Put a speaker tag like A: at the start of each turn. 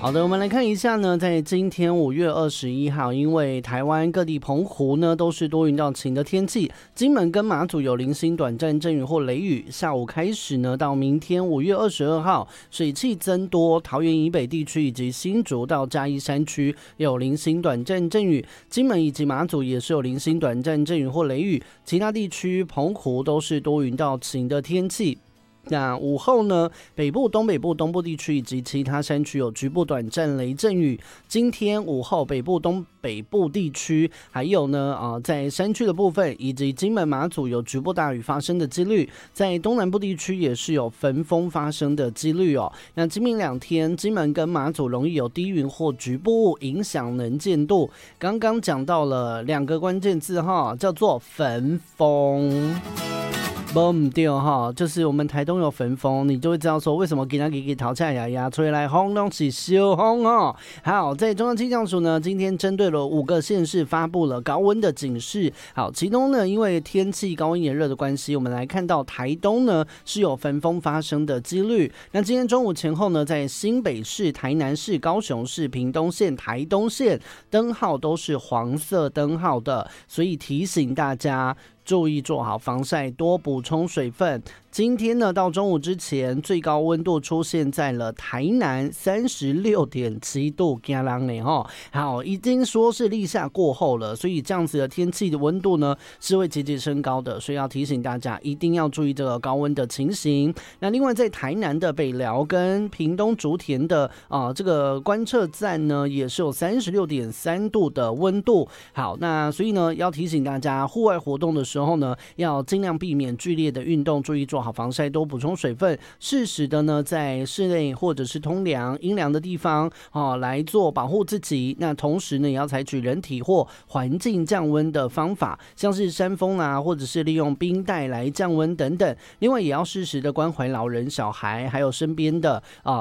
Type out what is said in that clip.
A: 好的，我们来看一下呢，在今天5月21号，因为台湾各地澎湖呢都是多云到晴的天气，金门跟马祖有零星短暂阵雨或雷雨。下午开始呢，到明天5月22号，水汽增多，桃园以北地区以及新竹到嘉义山区有零星短暂阵雨，金门以及马祖也是有零星短暂阵雨或雷雨，其他地区澎湖都是多云到晴的天气。那午后呢，北部、东北部、东部地区以及其他山区有局部短暂雷阵雨。今天午后，北部、东北部地区还有呢在山区的部分以及金门、马祖有局部大雨发生的几率。在东南部地区也是有焚风发生的几率哦。那今明2天，金门跟马祖容易有低云或局部雾影响能见度。刚刚讲到了2个关键字哈，叫做焚风。不对哈，就是我们台东有焚风，你就会知道说为什么今天给桃菜呀吹来风都是小风哦。好，在中央气象署呢，今天针对了5个县市发布了高温的警示。好，其中呢，因为天气高温炎热的关系，我们来看到台东呢是有焚风发生的几率。那今天中午前后呢，在新北市、台南市、高雄市、屏东县、台东县灯号都是黄色灯号的，所以提醒大家注意做好防晒，多补充水分。今天呢，到中午之前，最高温度出现在了台南36.7度，惊人呢哈。好，已经说是立夏过后了，所以这样子的天气的温度呢是会节节升高的，所以要提醒大家一定要注意这个高温的情形。那另外在台南的北寮跟屏东竹田的这个观测站呢，也是有36.3度的温度。好，那所以呢，要提醒大家户外活动的时候呢，要尽量避免剧烈的运动，注意做好防晒，多补充水分，适时的呢在室内或者是通凉阴凉的地方来做保护自己。那同时呢，也要采取人体或环境降温的方法，像是扇风啊，或者是利用冰袋来降温等等。另外也要适时的关怀老人、小孩，还有身边的